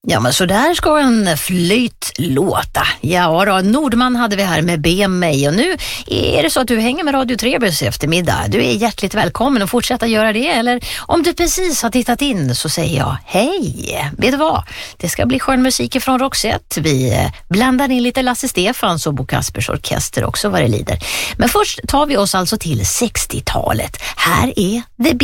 Ja, men så där ska en flöjt låta. Ja då, Nordman hade vi här med Be mig. Och nu är det så att du hänger med Radio Trebus eftermiddag. Du är hjärtligt välkommen att fortsätta göra det. Eller om du precis har tittat in så säger jag hej. Vet du vad? Det ska bli skön musik från Roxette. Vi blandar in lite Lasse Stefans och Bo Kaspers orkester också vad det lider. Men först tar vi oss alltså till 60-talet. Här är The